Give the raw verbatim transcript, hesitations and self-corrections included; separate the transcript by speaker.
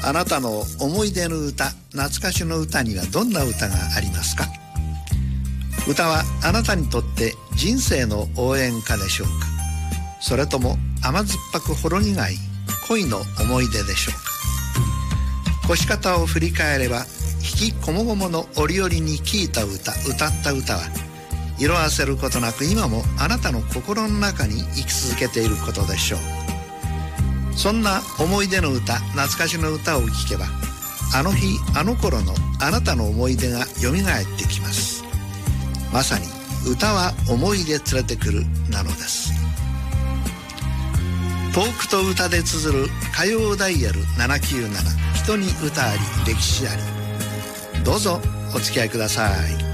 Speaker 1: あなたの思い出の歌、懐かしの歌にはどんな歌がありますか？歌はあなたにとって人生の応援歌でしょうか？それとも甘酸っぱくほろ苦い恋の思い出でしょうか？越し方を振り返れば、引きこもごもの折々に聴いた歌、歌った歌は色あせることなく今もあなたの心の中に生き続けていることでしょう。そんな思い出の歌、懐かしの歌を聴けば、あの日あの頃のあなたの思い出がよみがえってきます。まさに歌は思い出連れてくるなのです。トークと歌で綴る歌謡ダイヤルななきゅうなな、人に歌あり歴史あり。どうぞお付き合いください。